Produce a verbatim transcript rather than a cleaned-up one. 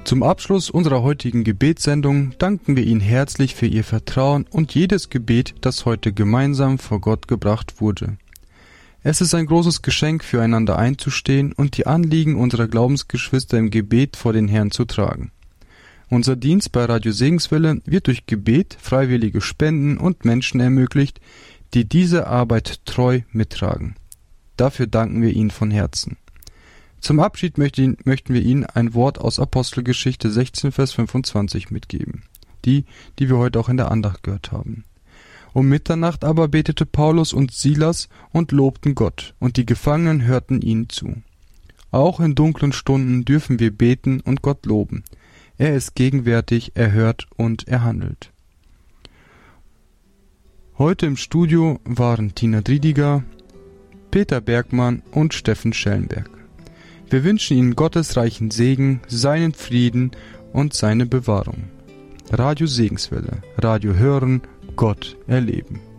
Zum Abschluss unserer heutigen Gebetssendung danken wir Ihnen herzlich für Ihr Vertrauen und jedes Gebet, das heute gemeinsam vor Gott gebracht wurde. Es ist ein großes Geschenk, füreinander einzustehen und die Anliegen unserer Glaubensgeschwister im Gebet vor den Herrn zu tragen. Unser Dienst bei Radio Segenswelle wird durch Gebet, freiwillige Spenden und Menschen ermöglicht, die diese Arbeit treu mittragen. Dafür danken wir Ihnen von Herzen. Zum Abschied möchten wir Ihnen ein Wort aus Apostelgeschichte sechzehn, Vers fünfundzwanzig mitgeben, die, die wir heute auch in der Andacht gehört haben. Um Mitternacht aber betete Paulus und Silas und lobten Gott, und die Gefangenen hörten ihnen zu. Auch in dunklen Stunden dürfen wir beten und Gott loben. Er ist gegenwärtig, er hört und er handelt. Heute im Studio waren Tina Driediger, Peter Bergmann und Steffen Schellenberg. Wir wünschen Ihnen Gottes reichen Segen, seinen Frieden und seine Bewahrung. Radio Segenswelle. Radio hören, Gott erleben.